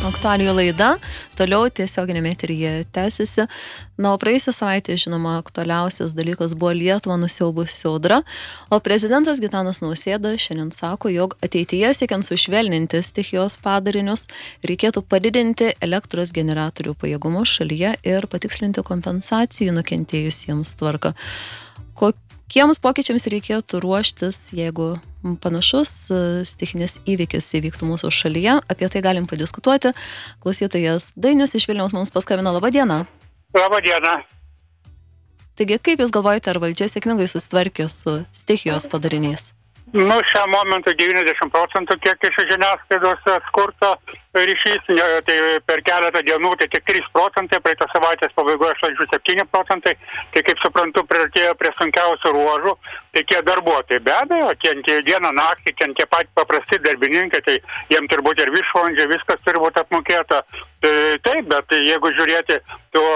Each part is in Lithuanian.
Aktualijų laida toliau tiesioginėme eteryje tęsiasi. Na, o praėjusią savaitę, žinoma, aktualiausias dalykas buvo Lietuvą nusiaubusi audra, o prezidentas Gitanas Nausėda šiandien sako, jog ateityje siekiant sušvelninti stichijos padarinius, reikėtų padidinti elektros generatorių pajėgumus šalyje ir patikslinti kompensacijų nukentėjusiems tvarką. Kokiems pokyčiams reikėtų ruoštis, jeigu panašus stichinis įvykis įvyktų mūsų šalyje? Apie tai galim padiskutuoti. Klausytojas Dainius iš Vilniaus mums paskambino. Labą dieną. Labą dieną. Taigi, kaip Jūs galvojate, ar valdžia sėkmingai susitvarkė su stichijos padariniais? Šiam momentui 90%, kiek iš žiniasklaidos skurto ryšys, tai per keletą dienų tai tik 3%, praeitą savaitės pabaigoje 87%, tai kaip suprantu, priartėjo prie sunkiausių ruožų, tai tie darbuotojai be abejo, tie dieną naktį, tie patys paprasti darbininkai, tai jiem turbūt ir viršvalandžiai, viskas turi būti apmokėta. Taip, bet jeigu žiūrėti tuo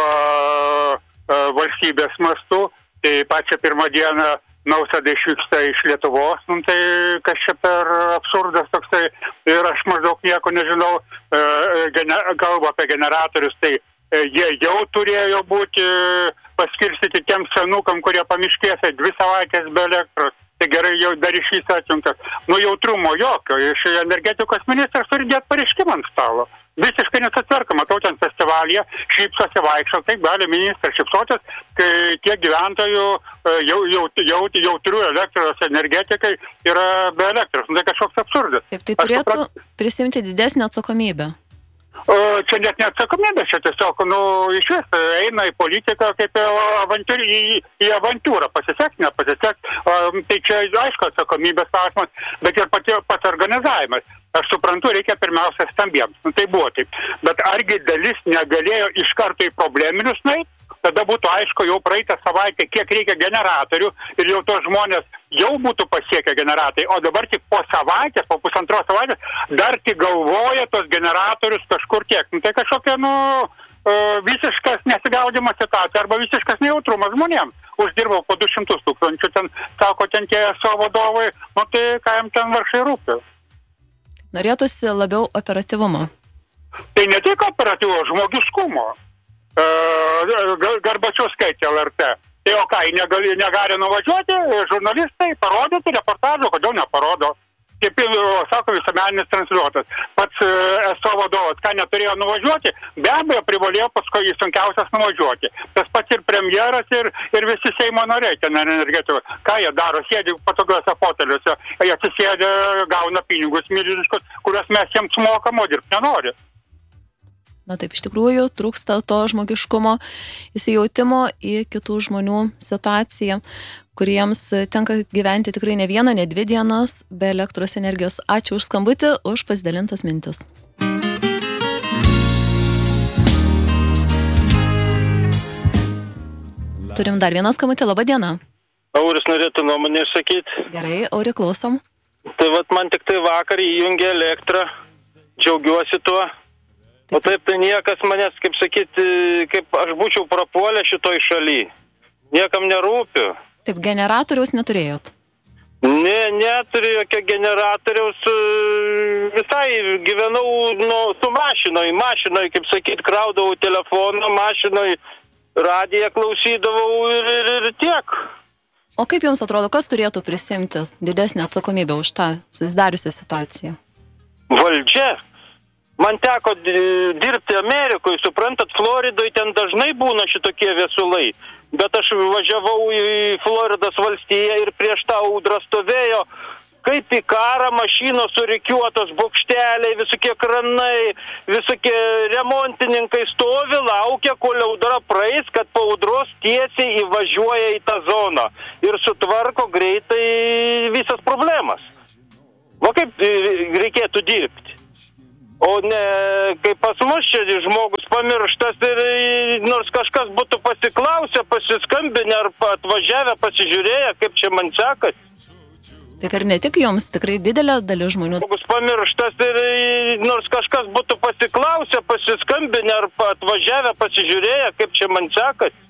valstybės mastu, tai pačią pirmą dieną Nausėda išvyksta iš Lietuvos, tai kas čia per absurdas toksai, ir aš maždaug nieko nežinau, kalbu apie generatorius, tai jie jau turėjo būti paskirstyti tiem senukam, kurie pamiškėse 2 savaitės be elektros, tai gerai jau dar ryšys atjungtas. Jautrumo jokio, iš energetikos ministras turi dėti pareiškimą ant stalo. Visiškai nesatvarka, matau ten festivalyje, šypsosi vaikščio, taip gali ministras šypsotis, kai tiek gyventojų jautrių elektros energetikai yra be elektros. Tai kažkoks absurdas. Taip, tai turėtų prisimti didesnę atsakomybę. Čia net neatsakomybė, čia tiesiog, iš vis eina į politiką kaip į avantūrą, pasiseks, nepasiseks, tai čia aišku atsakomybės klausimas, bet ir pats organizavimas. Aš suprantu, reikia pirmiausia stambiems, tai buvo taip, bet argi dalis negalėjo iš karto į probleminius nueiti? Tada būtų aišku jau praeitą savaitę, kiek reikia generatorių ir jau tos žmonės jau būtų pasiekę generatoriai, o dabar tik po savaitės, po pusantros savaitės dar tik galvoja tos generatorius kažkur tiek. Tai kažkokia, visiškas nesigaudimas situacija arba visiškas nejautrumas žmonėms. Uždirbau po 200 000, ten, sako, ten tie savo vadovai, tai ką jam ten varšai rūpi. Norėtųsi labiau operatyvumo. Tai ne tik operatyvumo, žmogiškumo. Garbačius skaitė LRT. Tai o ką, negali nuvažiuoti, žurnalistai parodyti reportažą, kodėl neparodo. Kaip sako visuomeninis transliuotas. Pats ESO vadovas, ką neturėjo nuvažiuoti, be abejo privalėjo paskui į sunkiausias nuvažiuoti. Tas pats ir premjeras, ir visi Seimo nariai ten energetikos. Ką jie daro? Sėdi patogiuose foteliuose, jie atsisėdė, gauna pinigus milžiniškus, kuriuos mes jiems mokam, o dirbti nenori. Na taip, iš tikrųjų, trūksta to žmogiškumo, įsijautimo į kitų žmonių situaciją, kuriems tenka gyventi tikrai ne vieną, ne 2 dienas be elektros energijos. Ačiū už skambutį, už pasidalintas mintis. Turim dar vieną skambutį, labą dieną. Auris norėtų nuomonę išsakyti. Gerai, Auri, klausom. Tai man tik tai vakar įjungė elektrą, džiaugiuosi tuo. O taip tai niekas manęs, kaip sakyti, kaip aš būčiau prapuolę šitoj šaly. Niekam nerūpiu. Taip, generatoriaus neturėjot? Neturiu jokio generatoriaus, visai gyvenau su mašinoj, kaip sakyti, kraudavau telefoną, mašinoj radiją klausydavau ir tiek. O kaip jums atrodo, kas turėtų prisimti didesnę atsakomybę už tą susidariusią situaciją? Valdžia. Man teko dirbti Amerikoje, suprantat, Floridoje ten dažnai būna šitokie viesulai, bet aš važiavau į Floridos valstiją ir prieš tą audrą stovėjo, kaip į karą mašinos surikiuotos, bokšteliai, visokie kranai, visokie remontininkai stovi, laukia, kol audra praeis, kad po audros tiesiai įvažiuoja į tą zoną ir sutvarko greitai visas problemas. Va kaip reikėtų dirbti. O ne, kaip pas mus čia žmogus pamirštas ir nors kažkas būtų pasiklausę, pasiskambinę ar atvažiavę, pasižiūrėję, kaip čia man sekasi. Taip ir ne tik jums, tikrai didelė dalis žmonių. Žmogus pamirštas ir nors kažkas būtų pasiklausę, pasiskambinę ar atvažiavę, pasižiūrėję, kaip čia man sekasi.